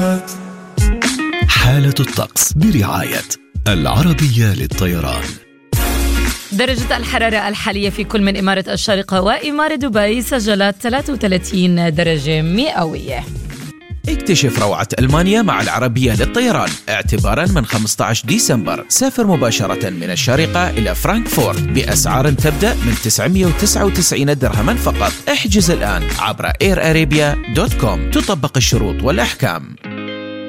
حالة الطقس برعاية العربية للطيران. درجة الحرارة الحالية في كل من إمارة الشارقة وإمارة دبي سجلت 33 درجة مئوية. اكتشف روعة ألمانيا مع العربية للطيران اعتباراً من 15 ديسمبر. سافر مباشرة من الشارقة إلى فرانكفورت بأسعار تبدأ من 999 درهما فقط. احجز الآن عبر airarabia.com. تطبق الشروط والأحكام.